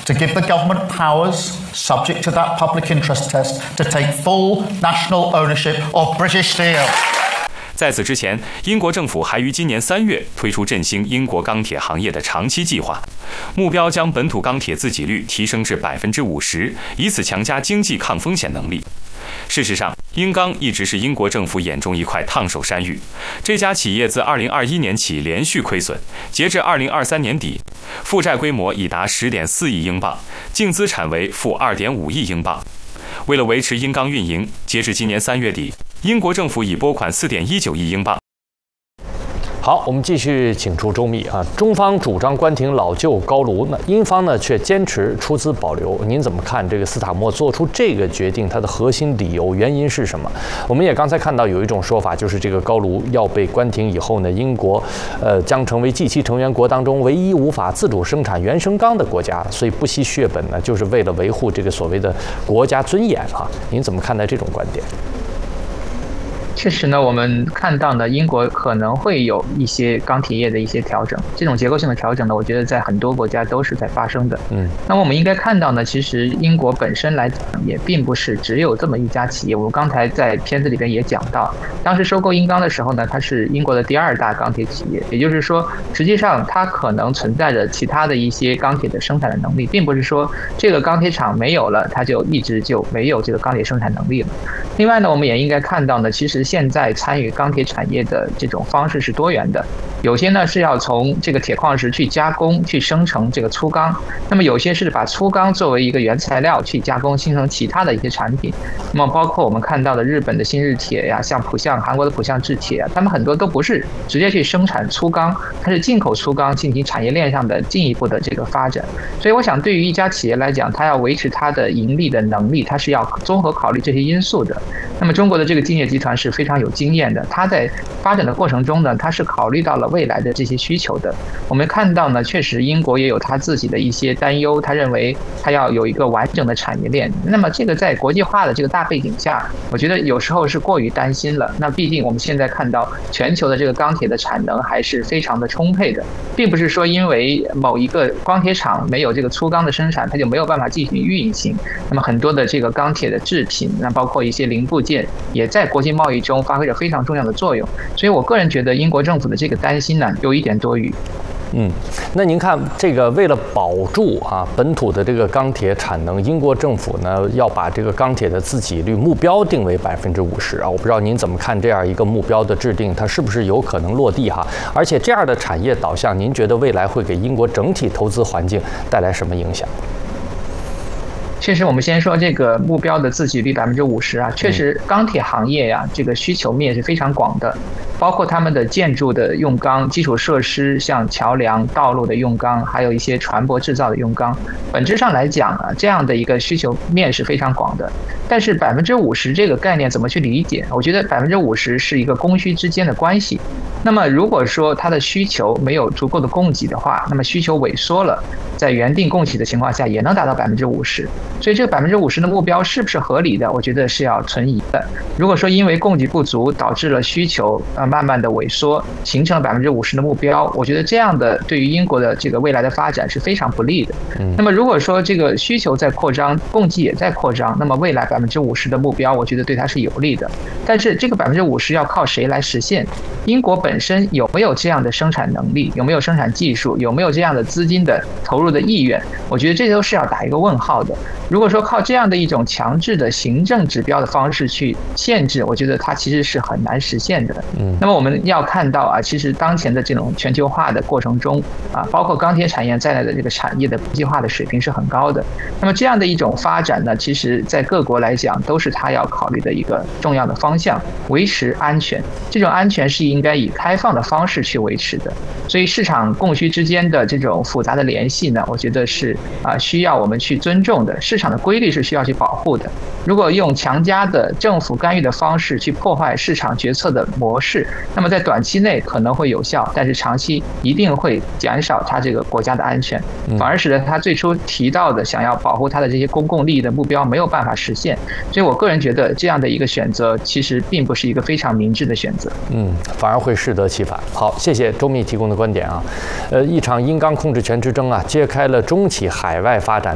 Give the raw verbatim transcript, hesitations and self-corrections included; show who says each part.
Speaker 1: to give the government powers, subject to that public interest test, to take full national ownership of British Steel.
Speaker 2: 在此之前，英国政府还于今年三月推出振兴英国钢铁行业的长期计划，目标将本土钢铁自给率提升至百分之五十，以此强加经济抗风险能力。事实上，英钢一直是英国政府眼中一块烫手山芋。这家企业自二零二一年起连续亏损，截至二零二三年底，负债规模已达十点四亿英镑，净资产为负二点五亿英镑。为了维持英钢运营，截至今年三月底，英国政府已拨款四点一九亿英镑。
Speaker 3: 好，我们继续请出周密啊。中方主张关停老旧高炉，那英方呢却坚持出资保留。您怎么看这个斯塔默做出这个决定？它的核心理由、原因是什么？我们也刚才看到有一种说法，就是这个高炉要被关停以后呢，英国呃将成为 G 七成员国当中唯一无法自主生产原生钢的国家，所以不惜血本呢，就是为了维护这个所谓的国家尊严啊。您怎么看待这种观点？
Speaker 4: 确实呢，我们看到呢，英国可能会有一些钢铁业的一些调整，这种结构性的调整呢，我觉得在很多国家都是在发生的。嗯，那么我们应该看到呢，其实英国本身来讲也并不是只有这么一家企业。我刚才在片子里边也讲到，当时收购英钢的时候呢，它是英国的第二大钢铁企业，也就是说，实际上它可能存在着其他的一些钢铁的生产的能力，并不是说这个钢铁厂没有了，它就一直就没有这个钢铁生产能力了。另外呢，我们也应该看到呢，其实现在参与钢铁产业的这种方式是多元的，有些呢是要从这个铁矿石去加工去生成这个粗钢，那么有些是把粗钢作为一个原材料去加工形成其他的一些产品。那么包括我们看到的日本的新日铁呀，像浦项、韩国的浦项制铁啊，他们很多都不是直接去生产粗钢，它是进口粗钢进行产业链上的进一步的这个发展。所以我想对于一家企业来讲，它要维持它的盈利的能力，它是要综合考虑这些因素的。那么中国的这个金业集团是非常有经验的，它在发展的过程中呢，它是考虑到了未来的这些需求的。我们看到呢，确实英国也有它自己的一些担忧，他认为它要有一个完整的产业链。那么这个在国际化的这个大背景下，我觉得有时候是过于担心了。那毕竟我们现在看到全球的这个钢铁的产能还是非常的充沛的，并不是说因为某一个钢铁厂没有这个粗钢的生产，它就没有办法进行运行。那么很多的这个钢铁的制品，那包括一些零部件，也在国际贸易中发挥着非常重要的作用。所以我个人觉得英国政府的这个担心呢，有一点多余。
Speaker 3: 嗯，那您看这个为了保住啊本土的这个钢铁产能，英国政府呢要把这个钢铁的自给率目标定为百分之五十啊，我不知道您怎么看这样一个目标的制定，它是不是有可能落地哈？而且这样的产业导向，您觉得未来会给英国整体投资环境带来什么影响？
Speaker 4: 确实，我们先说这个目标的自给率百分之五十啊，确实钢铁行业呀，这个需求面是非常广的，包括他们的建筑的用钢、基础设施，像桥梁、道路的用钢，还有一些船舶制造的用钢。本质上来讲啊，这样的一个需求面是非常广的。但是百分之五十这个概念怎么去理解？我觉得百分之五十是一个供需之间的关系。那么如果说它的需求没有足够的供给的话，那么需求萎缩了，在原定供给的情况下也能达到百分之五十。所以这个百分之五十的目标是不是合理的？我觉得是要存疑的。如果说因为供给不足导致了需求呃慢慢的萎缩，形成了百分之五十的目标，我觉得这样的对于英国的这个未来的发展是非常不利的。那么如果说这个需求在扩张，供给也在扩张，那么未来百分之五十的目标，我觉得对它是有利的。但是这个百分之五十要靠谁来实现？英国本身有没有这样的生产能力？有没有生产技术？有没有这样的资金的投入的意愿？我觉得这都是要打一个问号的。如果说靠这样的一种强制的行政指标的方式去限制，我觉得它其实是很难实现的。嗯，那么我们要看到啊，其实当前的这种全球化的过程中啊，包括钢铁产业在内的这个产业的国际化的水平是很高的。那么这样的一种发展呢，其实在各国来讲都是它要考虑的一个重要的方向，维持安全。这种安全是应该以开放的方式去维持的。所以市场供需之间的这种复杂的联系呢，我觉得是啊需要我们去尊重的。市场的规律是需要去保护的。如果用强加的政府干预的方式去破坏市场决策的模式，那么在短期内可能会有效，但是长期一定会减少它这个国家的安全，反而使得它最初提到的想要保护它的这些公共利益的目标没有办法实现。所以我个人觉得这样的一个选择其实并不是一个非常明智的选择，
Speaker 3: 嗯，反而会适得其反。好，谢谢周密提供的观点啊。呃，一场英钢控制权之争啊，揭开了中企海外发展